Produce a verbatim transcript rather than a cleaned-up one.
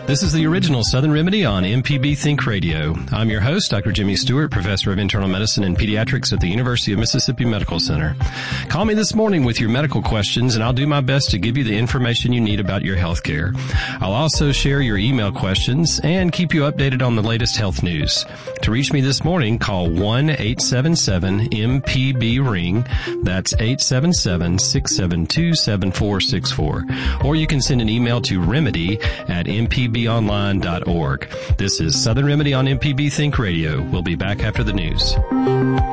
This is the original Southern Remedy on M P B Think Radio. I'm your host, Doctor Jimmy Stewart, Professor of Internal Medicine and Pediatrics at the University of Mississippi Medical Center. Call me this morning with your medical questions, and I'll do my best to give you the information you need about your health care. I'll also share your email questions and keep you updated on the latest health news. To reach me this morning, call one eight seven seven M P B ring. That's eight seven seven, six seven two, seven four six four. Or you can send an email to remedy at m p b online dot org. This is Southern Remedy on M P B Think Radio. We'll be back after the news.